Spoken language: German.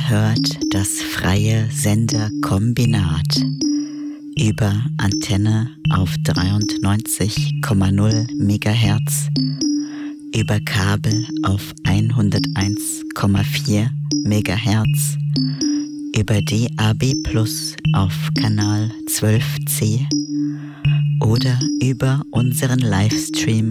Ihr hört das freie Senderkombinat über Antenne auf 93,0 MHz, über Kabel auf 101,4 MHz, über DAB+ auf Kanal 12C oder über unseren Livestream